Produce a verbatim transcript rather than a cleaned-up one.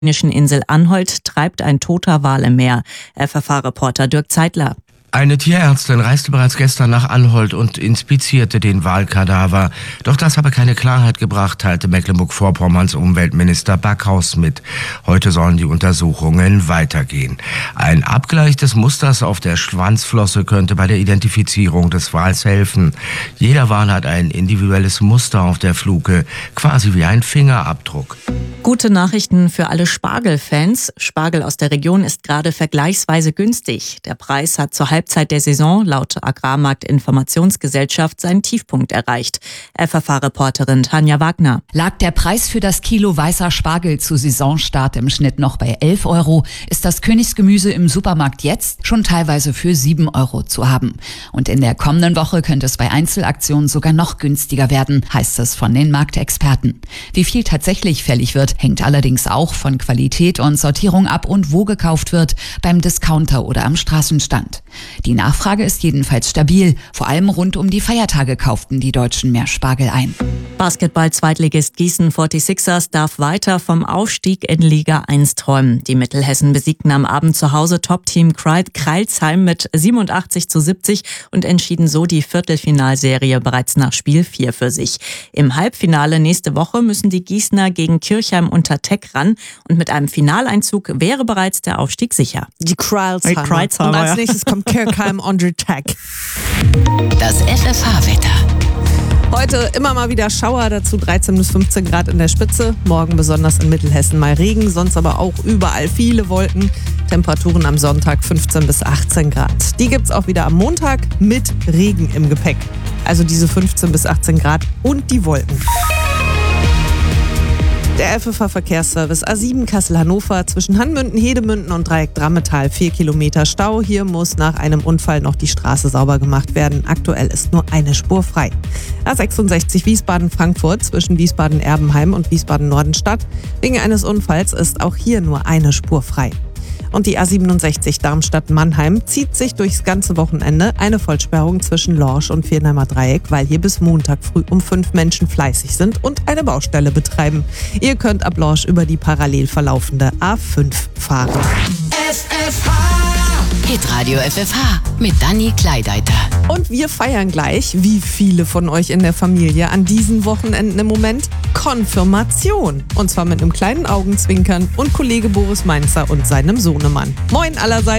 Insel Anholt treibt ein toter Wal im Meer. F F H-Reporter Dirk Zeitler. Eine Tierärztin reiste bereits gestern nach Anholt und inspizierte den Walkadaver. Doch das habe keine Klarheit gebracht, teilte Mecklenburg-Vorpommerns Umweltminister Backhaus mit. Heute sollen die Untersuchungen weitergehen. Ein Abgleich des Musters auf der Schwanzflosse könnte bei der Identifizierung des Wals helfen. Jeder Wal hat ein individuelles Muster auf der Fluke, quasi wie ein Fingerabdruck. Gute Nachrichten für alle Spargelfans. Spargel aus der Region ist gerade vergleichsweise günstig. Der Preis hat zur Halbzeit der Saison laut Agrarmarkt-Informationsgesellschaft seinen Tiefpunkt erreicht. F F H-Reporterin Tanja Wagner. Lag der Preis für das Kilo weißer Spargel zu Saisonstart im Schnitt noch bei elf Euro, ist das Königsgemüse im Supermarkt jetzt schon teilweise für sieben Euro zu haben. Und in der kommenden Woche könnte es bei Einzelaktionen sogar noch günstiger werden, heißt es von den Marktexperten. Wie viel tatsächlich fällig wird, hängt allerdings auch von Qualität und Sortierung ab und wo gekauft wird, beim Discounter oder am Straßenstand. Die Nachfrage ist jedenfalls stabil. Vor allem rund um die Feiertage kauften die Deutschen mehr Spargel ein. Basketball-Zweitligist Gießen forty-sixers darf weiter vom Aufstieg in Liga eins träumen. Die Mittelhessen besiegten am Abend zu Hause Top-Team Kreilsheim mit siebenundachtzig zu siebzig und entschieden so die Viertelfinalserie bereits nach Spiel vier für sich. Im Halbfinale nächste Woche müssen die Gießener gegen Kirchheim unter Teck ran und mit einem Finaleinzug wäre bereits der Aufstieg sicher. Die Kreilsheimer. Kreilsheimer, Und als ja. nächstes kommt Kirchheim under Teck. Das F F H-Wetter. Heute immer mal wieder Schauer, dazu dreizehn bis fünfzehn Grad in der Spitze. Morgen besonders in Mittelhessen mal Regen, sonst aber auch überall viele Wolken. Temperaturen am Sonntag fünfzehn bis achtzehn Grad. Die gibt's auch wieder am Montag mit Regen im Gepäck. Also diese fünfzehn bis achtzehn Grad und die Wolken. Der F F H-Verkehrsservice A sieben Kassel-Hannover zwischen Hanmünden, Hedemünden und Dreieck Drammetal. Vier Kilometer Stau. Hier muss nach einem Unfall noch die Straße sauber gemacht werden. Aktuell ist nur eine Spur frei. A sechsundsechzig Wiesbaden-Frankfurt zwischen Wiesbaden-Erbenheim und Wiesbaden-Nordenstadt. Wegen eines Unfalls ist auch hier nur eine Spur frei. Und die A siebenundsechzig Darmstadt-Mannheim zieht sich durchs ganze Wochenende. Eine Vollsperrung zwischen Lorsch und Viernheimer Dreieck, weil hier bis Montag früh um fünf Menschen fleißig sind und eine Baustelle betreiben. Ihr könnt ab Lorsch über die parallel verlaufende A fünf fahren. F F H. Hitradio F F H mit Dani Kleideiter. Und wir feiern gleich, wie viele von euch in der Familie an diesen Wochenenden im Moment, Konfirmation. Und zwar mit einem kleinen Augenzwinkern und Kollege Boris Mainzer und seinem Sohnemann. Moin allerseits.